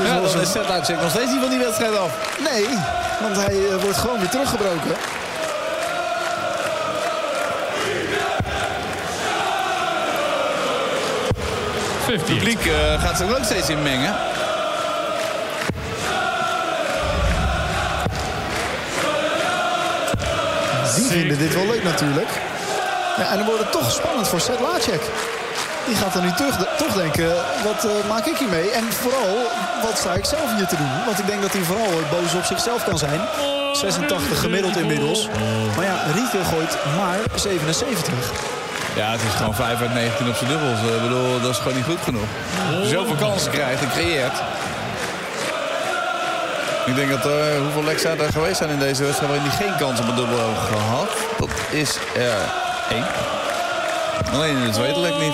Dan is Sedlacek nog steeds niet van die wedstrijd af. Nee, want hij wordt gewoon weer teruggebroken. Het publiek gaat zich ook steeds in mengen. Die vinden dit wel leuk natuurlijk. Ja, en dan wordt het toch spannend voor Sedlacek. Die gaat dan nu toch denken, wat maak ik hiermee? En vooral, wat sta ik zelf hier te doen? Want ik denk dat hij vooral boos op zichzelf kan zijn. 86 gemiddeld inmiddels. Maar ja, Rieke gooit maar 77. Ja, het is gewoon 5 uit 19 op zijn dubbels. Ik bedoel, dat is gewoon niet goed genoeg. Als je zoveel kansen krijgt en creëert. Ik denk dat hoeveel Lexa er geweest zijn in deze wedstrijd waarin hij geen kans op een dubbel heeft gehad. Dat is er 1. Alleen in de tweede lek niet.